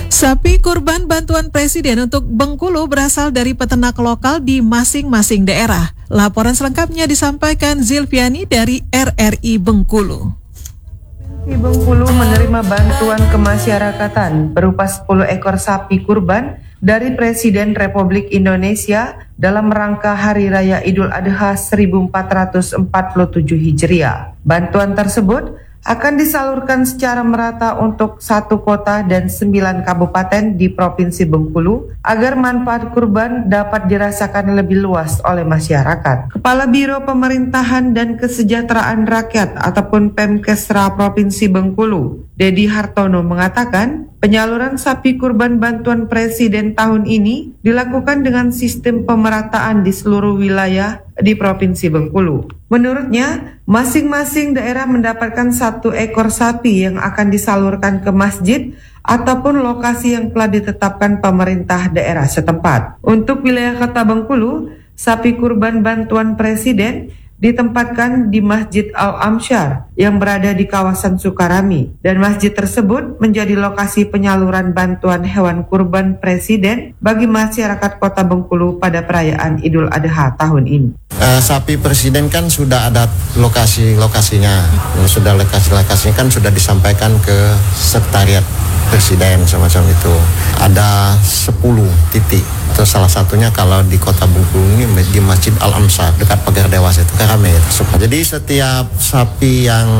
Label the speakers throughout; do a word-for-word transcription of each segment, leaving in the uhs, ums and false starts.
Speaker 1: Sapi kurban bantuan Presiden untuk Bengkulu berasal dari peternak lokal di masing-masing daerah. Laporan selengkapnya disampaikan Zilviani dari R R I Bengkulu.
Speaker 2: Provinsi Bengkulu menerima bantuan kemasyarakatan berupa sepuluh ekor sapi kurban dari Presiden Republik Indonesia dalam rangka Hari Raya Idul Adha seribu empat ratus empat puluh tujuh Hijriah. Bantuan tersebut akan disalurkan secara merata untuk satu kota dan sembilan kabupaten di Provinsi Bengkulu agar manfaat kurban dapat dirasakan lebih luas oleh masyarakat. Kepala Biro Pemerintahan dan Kesejahteraan Rakyat ataupun Pemkesra Provinsi Bengkulu, Dedi Hartono mengatakan, penyaluran sapi kurban bantuan Presiden tahun ini dilakukan dengan sistem pemerataan di seluruh wilayah di Provinsi Bengkulu. Menurutnya, masing-masing daerah mendapatkan satu ekor sapi yang akan disalurkan ke masjid ataupun lokasi yang telah ditetapkan pemerintah daerah setempat. Untuk wilayah Kota Bengkulu, sapi kurban bantuan Presiden ditempatkan di Masjid Al-Amsyar yang berada di kawasan Sukarami, dan masjid tersebut menjadi lokasi penyaluran bantuan hewan kurban Presiden bagi masyarakat Kota Bengkulu pada perayaan Idul Adha tahun ini.
Speaker 3: Uh, sapi Presiden kan sudah ada lokasi-lokasinya, sudah lokasi-lokasinya kan sudah disampaikan ke Sekretariat Presiden semacam itu. Ada sepuluh titik. Itu salah satunya kalau di Kota Bengkulu ini di Masjid Al-Amsyar dekat Pagar Dewasa itu rame itu. Jadi setiap sapi yang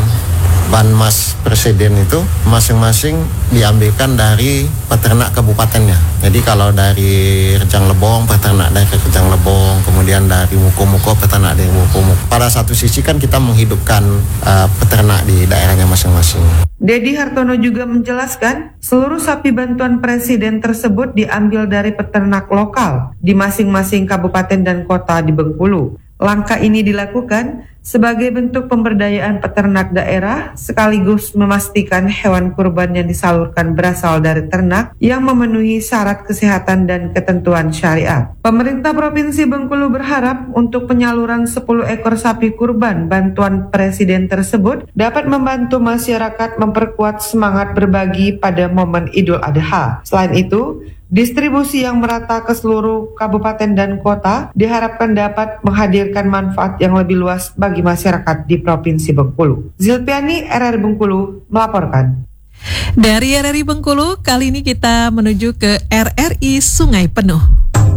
Speaker 3: Banmas Presiden itu masing-masing diambilkan dari peternak kabupatennya. Jadi kalau dari Rejang Lebong, peternak dari Rejang Lebong, kemudian dari Muko-Muko, peternak dari Muko-Muko. Pada satu sisi kan kita menghidupkan uh, peternak di daerahnya masing-masing.
Speaker 2: Dedi Hartono juga menjelaskan, seluruh sapi bantuan Presiden tersebut diambil dari peternak lokal di masing-masing kabupaten dan kota di Bengkulu. Langkah ini dilakukan sebagai bentuk pemberdayaan peternak daerah sekaligus memastikan hewan kurban yang disalurkan berasal dari ternak yang memenuhi syarat kesehatan dan ketentuan syariat. Pemerintah Provinsi Bengkulu berharap untuk penyaluran sepuluh ekor sapi kurban bantuan Presiden tersebut dapat membantu masyarakat memperkuat semangat berbagi pada momen Idul Adha. Selain itu, distribusi yang merata ke seluruh kabupaten dan kota diharapkan dapat menghadirkan manfaat yang lebih luas bagi masyarakat di Provinsi Bengkulu. Zilpiani, R R I Bengkulu, melaporkan.
Speaker 1: Dari R R I Bengkulu, kali ini kita menuju ke R R I Sungai Penuh.